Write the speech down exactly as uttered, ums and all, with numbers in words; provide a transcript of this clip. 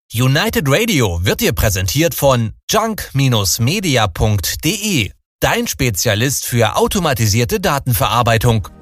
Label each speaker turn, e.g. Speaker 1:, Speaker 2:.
Speaker 1: United Radio wird dir präsentiert von junk Media punkt de, dein Spezialist für automatisierte Datenverarbeitung.